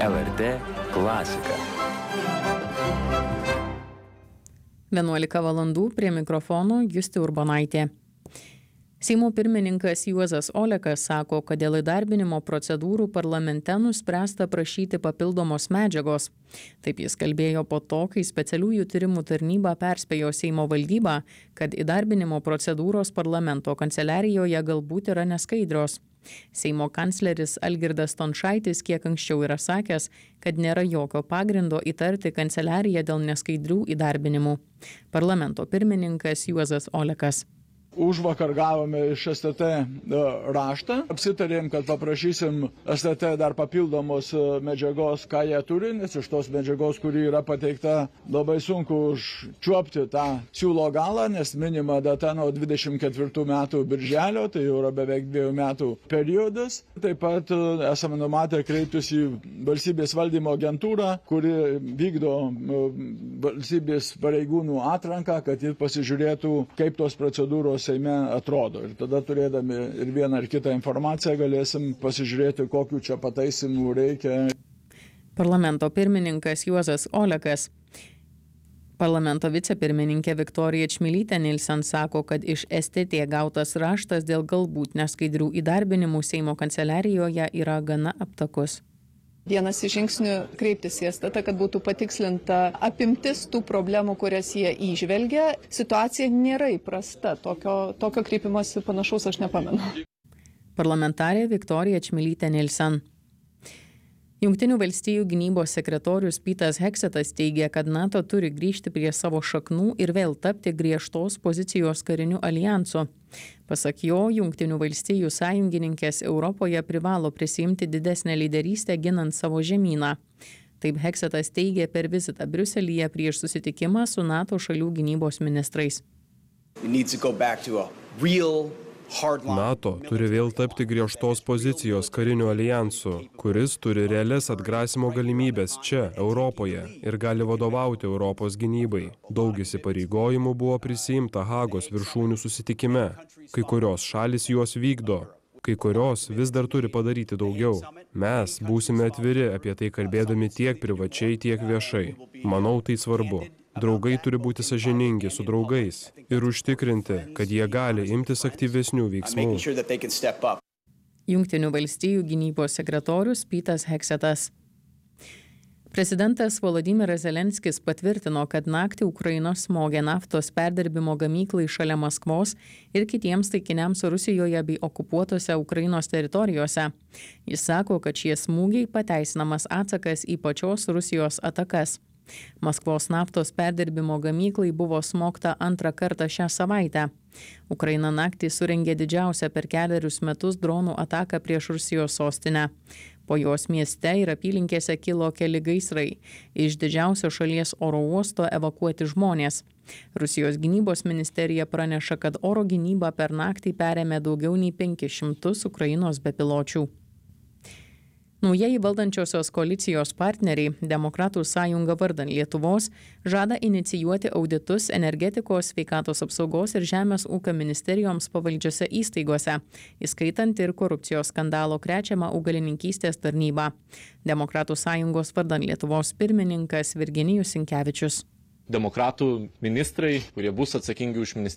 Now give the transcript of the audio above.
LRT klasika. 11 valandų prie mikrofono Justė Urbonaitė. Seimo pirmininkas Juozas Olekas sako, kad dėl įdarbinimo procedūrų parlamente nuspręsta prašyti papildomos medžiagos. Taip jis kalbėjo po to, kai specialiųjų tyrimų tarnyba perspėjo Seimo valdybą, kad įdarbinimo procedūros parlamento kanceliarijoje galbūt yra neskaidrios. Seimo kancleris Algirdas Stončaitis kiek anksčiau yra sakęs, kad nėra jokio pagrindo įtarti kanceliariją dėl neskaidrių įdarbinimų. Parlamento pirmininkas Juozas Olekas. Užvakar gavome iš STT raštą, apsitarėm, kad paprašysim STT dar papildomos medžiagos, ką jie turi, nes iš tos medžiagos, kuri yra pateikta, labai sunku užčiuopti tą siūlo galą, nes minima data nuo 24 metų birželio, tai jau yra beveik 2 metų periodas. Taip pat esame numatę kreiptis į valstybės valdymo agentūrą, kuri vykdo valstybės pareigūnų atranką, kad jis pasižiūrėtų, kaip tos procedūros Seime atrodo. Ir tada turėdami ir vieną ar kitą informaciją galėsim pasižiūrėti, kokiu čia pataisimų reikia. Parlamento pirmininkas Juozas Olekas. Parlamento vicepirmininkė Viktorija Čmilytė Nilsen sako, kad iš STT gautas raštas dėl galbūt neskaidrių įdarbinimų Seimo kanceliarijoje yra gana aptakus. Vienas iš žingsnių kreiptis į STT, kad būtų patikslinta apimtis tų problemų, kurias jie įžvelgia. Situacija nėra įprasta. Tokio kreipimosi panašaus aš nepamenu. Parlamentarė Viktorija Čmilytė Nilsen. Jungtinių valstijų gynybos sekretorius Petas Heksetas teigia, kad NATO turi grįžti prie savo šaknų ir vėl tapti griežtos pozicijos kariniu aljansu. Pasak jo, Jungtinių valstijų sąjungininkės Europoje privalo prisiimti didesnę lyderystę ginant savo žemyną. Taip Heksetas teigė per vizitą Briuselyje prieš susitikimą su NATO šalių gynybos ministrais. NATO turi vėl tapti griežtos pozicijos kariniu aljansu, kuris turi realias atgrasimo galimybės čia, Europoje, ir gali vadovauti Europos gynybai. Daug įsipareigojimų buvo prisiimta Hagos viršūnių susitikime. Kai kurios šalys juos vykdo, kai kurios vis dar turi padaryti daugiau. Mes būsime atviri apie tai kalbėdami tiek privačiai, tiek viešai. Manau, tai svarbu. Draugai turi būti sąžiningi su draugais ir užtikrinti, kad jie gali imtis aktyvesnių veiksmų. Jungtinių valstijų gynybos sekretorius Petas Heksetas. Prezidentas Volodymyras Zelenskis patvirtino, kad naktį Ukrainos smogė naftos perdirbimo gamyklai šalia Maskvos ir kitiems taikiniams Rusijoje bei okupuotose Ukrainos teritorijose. Jis sako, kad šie smūgiai pateisinamas atsakas į pačios Rusijos atakas. Maskvos naftos perdirbimo gamyklai buvo smogta antrą kartą šią savaitę. Ukraina naktį surengė didžiausią per 4 metus dronų ataką prieš Rusijos sostinę. Po jos mieste ir apylinkėse kilo keli gaisrai. Iš didžiausio šalies oro uosto evakuoti žmonės. Rusijos gynybos ministerija praneša, kad oro gynyba per naktį perėmė daugiau nei 500 Ukrainos bepiločių. Naujieji valdančiosios koalicijos partneriai, Demokratų sąjunga vardan Lietuvos, žada inicijuoti auditus energetikos, sveikatos apsaugos ir žemės ūkio ministerijoms pavaldžiose įstaigose, įskaitant ir korupcijos skandalo krečiamą augalininkystės tarnybą. Demokratų sąjungos vardan Lietuvos pirmininkas Virginijus Sinkevičius. Demokratų ministrai, kurie bus atsakingi už